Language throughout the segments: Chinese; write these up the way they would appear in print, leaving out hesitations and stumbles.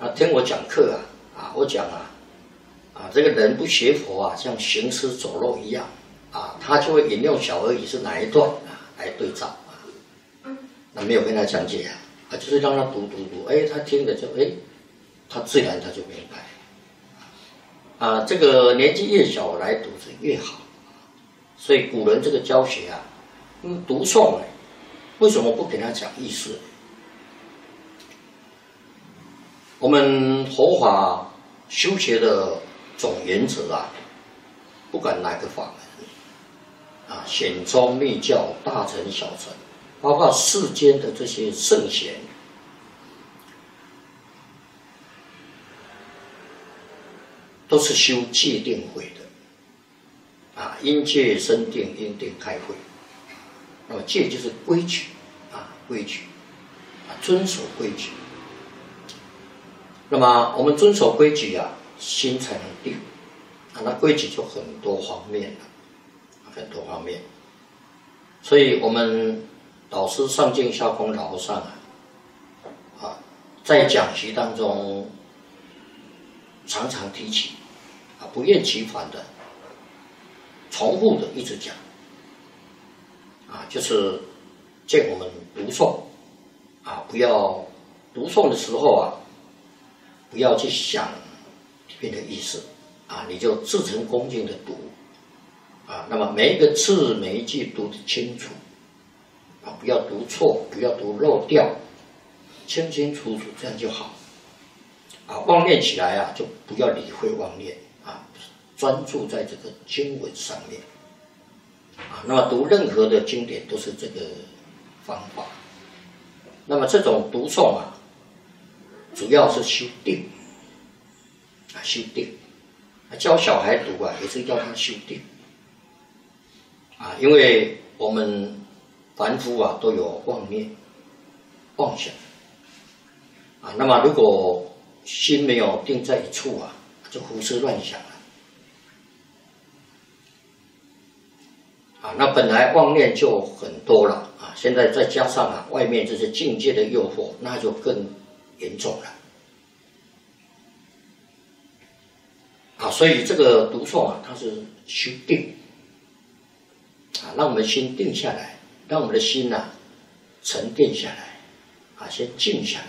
听我讲课我讲这个人不学佛像行尸走肉一样他就会引用小而已是哪一段来对照那没有跟他讲解就是让他读，他听了就他自然他就明白这个年纪越小来读是越好，所以古人这个教学读诵为什么不给他讲意思？我们佛法修学的总原则不管哪个法门显宗密教、大乘小乘，包括世间的这些圣贤，都是修戒定慧的因戒生定，因定开慧。那么戒就是规矩规矩遵守规矩。那么我们遵守规矩心才能定那规矩就很多方面了，很多方面。所以我们老师上敬下空老和尚在讲习当中常常提起不厌其烦的重复的一直讲就是见我们读诵不要读诵的时候不要去想里面的意思你就自诚恭敬的读那么每一个字每一句读得清楚不要读错，不要读漏掉，清清楚楚，这样就好妄念起来就不要理会妄念专注在这个经文上面那么读任何的经典都是这个方法。那么这种读诵主要是修定修定教小孩读也是要他修定因为我们凡夫都有妄念妄想那么如果心没有定在一处就胡思乱想了那本来妄念就很多了现在再加上外面这些境界的诱惑，那就更严重了所以这个读诵它是修定让我们心定下来，让我们的心沉淀下来先静下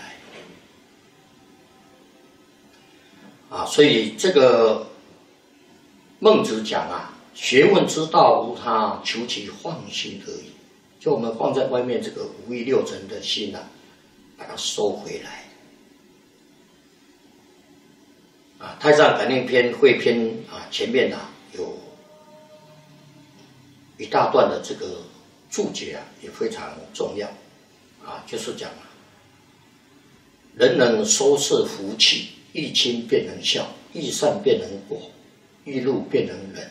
来所以这个孟子讲学问之道无他，求其放心而已。就我们放在外面这个五欲六尘的心把它收回来太上感应篇汇篇前面有一大段的这个注解也非常重要就是讲人能收摄福气，欲亲便能孝，欲善便能果，欲怒便能忍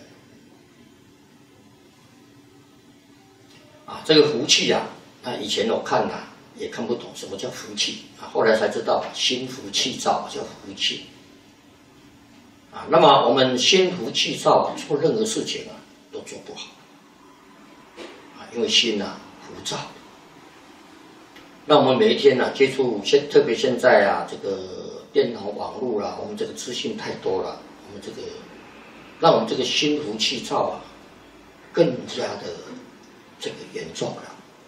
这个福气以前我看也看不懂什么叫福气后来才知道心浮气躁叫福气那么我们心浮气躁做任何事情都做不好因为心浮躁。那我们每一天接触特别现在这个电脑网络我们这个资讯太多了，我们这个让我们这个心浮气躁更加的这个严重了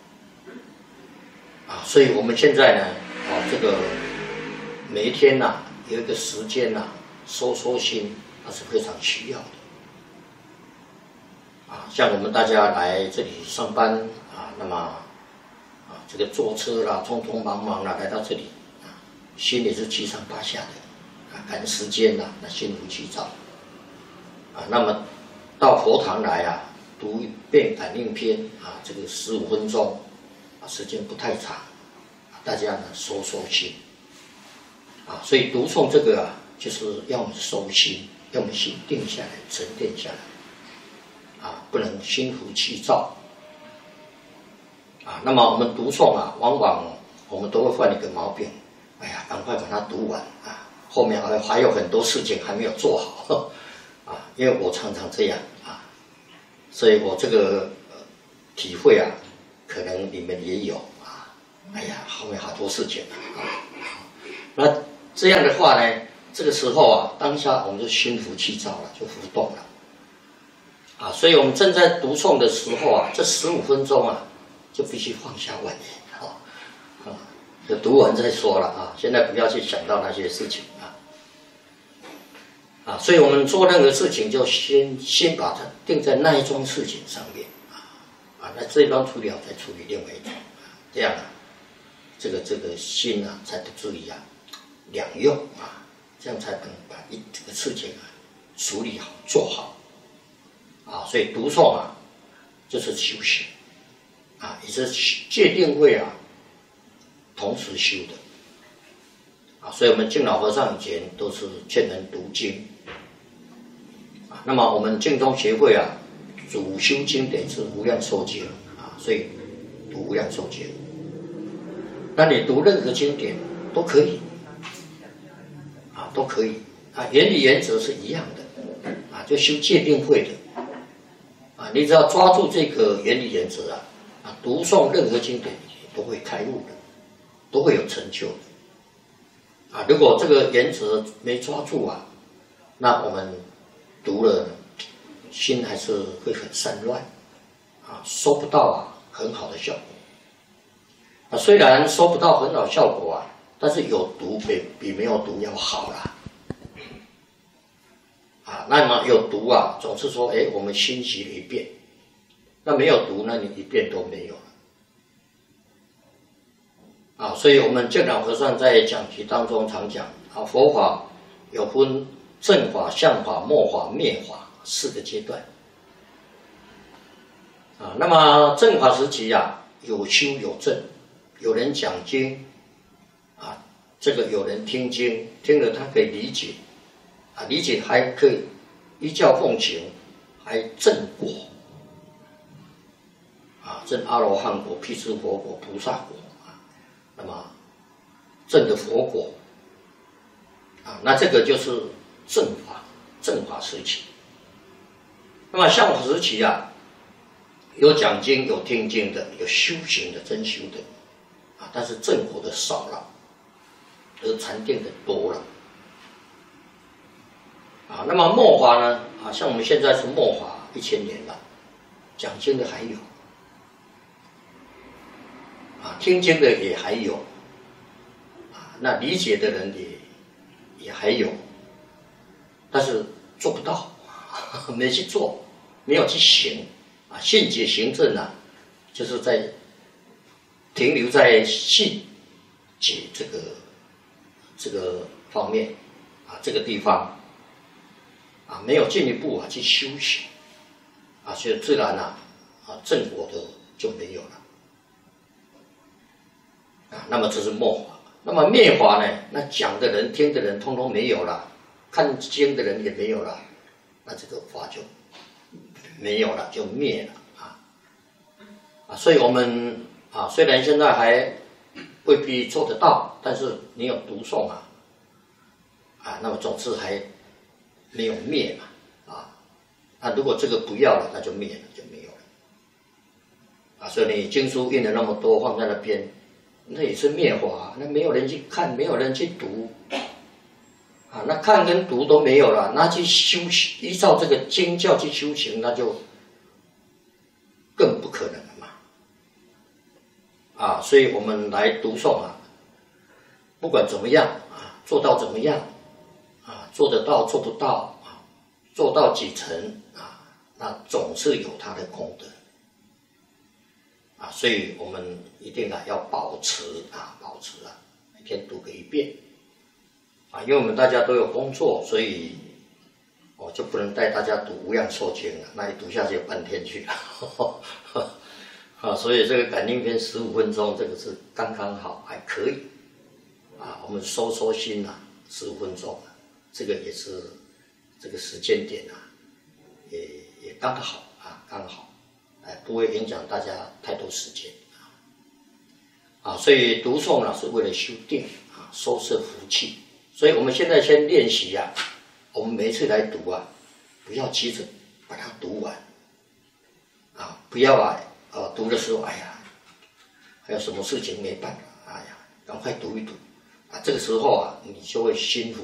所以我们现在呢这个每一天有一个时间收心那是非常需要的像我们大家来这里上班那么这个坐车匆匆忙忙来到这里心里是七上八下的赶时间那心浮气躁那么到佛堂来读一遍感应篇这个15分钟时间不太长大家收心所以读诵这个就是要我们收心，要我们心定下来沉淀下来不能心浮气躁那么我们读诵往往我们都会犯一个毛病，赶快把它读完后面还有很多事情还没有做好因为我常常这样所以我这个体会可能你们也有后面好多事情那这样的话呢，这个时候啊，当下我们就心浮气躁了，就浮动了。啊，所以我们正在读诵的时候啊，这15分钟啊，就必须放下万念就读完再说了啊。现在不要去想到那些事情所以我们做任何事情就先把它定在那一桩事情上面那这一桩处理好再处理另外一桩这样这个心才不至于两用这样才能把这个事情处理好做好。所以读诵就是修行也是戒定慧同时修的所以我们净老和尚以前都是劝人读经那么我们净宗协会主修经典是无量寿经所以读无量寿经。那你读任何经典都可以都可以原理原则是一样的就修戒定慧的你只要抓住这个原理原则读诵任何经典都会开悟的，都会有成就的如果这个原则没抓住那我们读了心还是会很散乱收不到很好的效果虽然收不到很好效果但是有读比没有读要好啦那么有读总是说我们心习了一遍，那没有读那你一遍都没有了所以我们净老和尚在讲题当中常讲佛法有分正法、相法、末法、灭法4个阶段那么正法时期有修有证，有人讲经这个有人听经，听了他可以理解理解还可以依教奉行，还证果证阿罗汉果、辟支佛果、菩萨果那么证的佛果那这个就是正法时期。那么相法时期有讲经、有听经的，有修行的、真修的但是正果的少了，而禅定的多了那么末法呢像我们现在是末法1000年了，讲经的还有听经的也还有那理解的人也还有，但是做不到没去做，没有去行信解行证就是在停留在信解这个方面这个地方没有进一步去修行所以自然正果的就没有了那么这是末法。那么灭法呢？那讲的人、听的人通通没有了，看经的人也没有了，那这个法就没有了，就灭了所以我们虽然现在还未必做得到，但是你有读诵那么总是还没有灭嘛如果这个不要了，那就灭了，就没有了所以你经书印了那么多放在那边，那也是灭法那没有人去看，没有人去读那看跟读都没有了，那去修行，依照这个经教去修行，那就更不可能了嘛所以我们来读诵不管怎么样做到怎么样做得到做不到做到几成那总是有它的功德所以我们一定要保持每天读个1遍因为我们大家都有工作，所以我就不能带大家读无量寿经了，那一读下去半天去了所以这个感应篇15分钟，这个是刚刚好，还可以我们收心15分钟这个也是这个时间点也刚好刚好不会影响大家太多时间所以读诵是为了修定收摄福气。所以我们现在先练习我们每一次来读不要急着把它读完不要读的时候还有什么事情没办赶快读一读这个时候啊，你就会心服